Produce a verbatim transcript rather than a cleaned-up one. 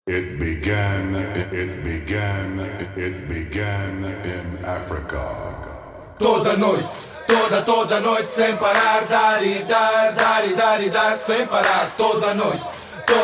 It began, it began, it began in Africa. Toda noite, toda, toda noite sem parar, dar e dar, dar e dar e dar sem parar. Toda noite,